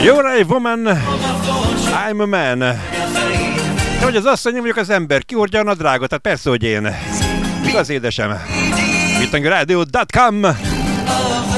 You're a woman, I'm a man. Te vagy az asszony, én vagyok az ember. Ki hordja a nadrágot? Tehát persze, hogy én. Igaz, édesem. Itt a rádió.com